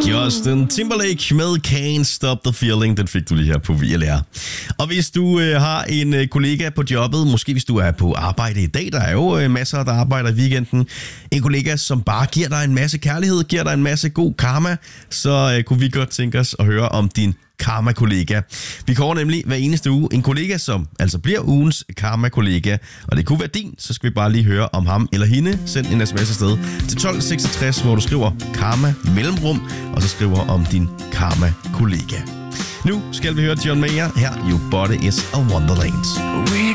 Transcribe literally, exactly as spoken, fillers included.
Justin Timberlake med Can't Stop the Feeling, den fik du lige her på V L R. Og hvis du øh, har en øh, kollega på jobbet, måske hvis du er på arbejde i dag, der er jo øh, masser, der arbejder i weekenden, en kollega, som bare giver dig en masse kærlighed, giver dig en masse god karma, så øh, kunne vi godt tænke os at høre om din karma-kollega. Vi kommer nemlig hver eneste uge en kollega, som altså bliver ugens karma-kollega, og det kunne være din, så skal vi bare lige høre om ham eller hende. Send en sms afsted til tolv seksogtres, hvor du skriver karma mellemrum, og så skriver om din karma-kollega. Nu skal vi høre John Mayer her, Your Body is a Wonderland.